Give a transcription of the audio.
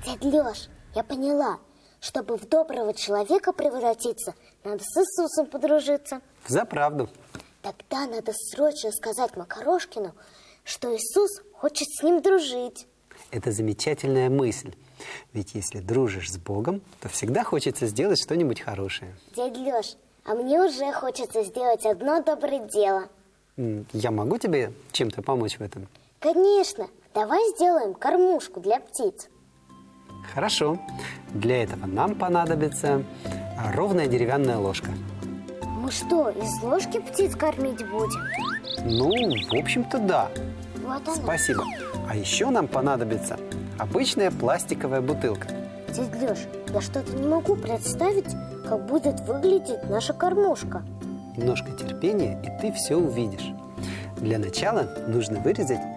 Дядь Лёш, я поняла. Чтобы в доброго человека превратиться, надо с Иисусом подружиться. Взаправду. Тогда надо срочно сказать Макарошкину, что Иисус хочет с ним дружить. Это замечательная мысль. Ведь если дружишь с Богом, то всегда хочется сделать что-нибудь хорошее. Дядь Лёш, а мне уже хочется сделать одно доброе дело. Я могу тебе чем-то помочь в этом? Конечно. Давай сделаем кормушку для птиц. Хорошо. Для этого нам понадобится ровная деревянная ложка. Мы что, из ложки птиц кормить будем? Ну, в общем-то, да. Вот она. Спасибо. А еще нам понадобится обычная пластиковая бутылка. Дядь Лёш, я что-то не могу представить, как будет выглядеть наша кормушка. Немножко терпения, и ты все увидишь. Для начала нужно вырезать